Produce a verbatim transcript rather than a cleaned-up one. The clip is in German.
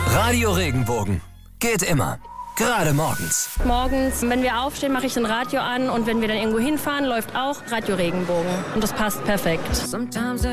Radio Regenbogen. Geht immer. Gerade morgens. Morgens, wenn wir aufstehen, mache ich ein Radio an und wenn wir dann irgendwo hinfahren, läuft auch Radio Regenbogen. Und das passt perfekt.